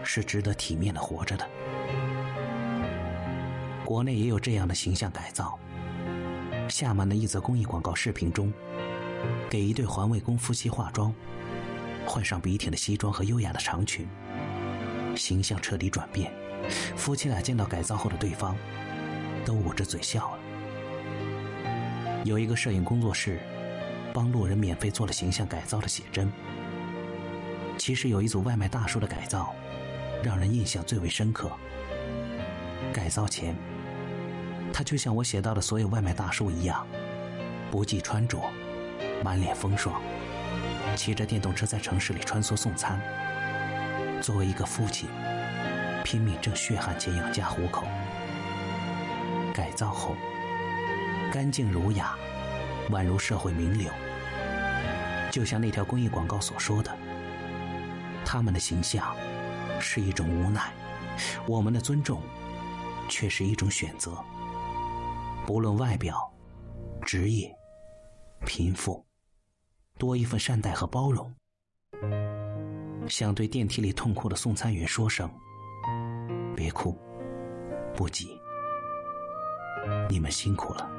是值得体面的活着的。国内也有这样的形象改造。厦门的一则公益广告视频中，给一对环卫工夫妻化妆，换上笔挺的西装和优雅的长裙，形象彻底转变。夫妻俩见到改造后的对方，都捂着嘴笑了。有一个摄影工作室帮路人免费做了形象改造的写真。其实有一组外卖大叔的改造让人印象最为深刻。改造前，他就像我写到的所有外卖大叔一样，不计穿着，满脸风霜，骑着电动车在城市里穿梭送餐。作为一个父亲，拼命挣血汗钱养家糊口。改造后，干净儒雅，宛如社会名流。就像那条公益广告所说的，他们的形象是一种无奈，我们的尊重却是一种选择。不论外表、职业、贫富，多一份善待和包容。想对电梯里痛哭的送餐员说声，别哭，不急，你们辛苦了。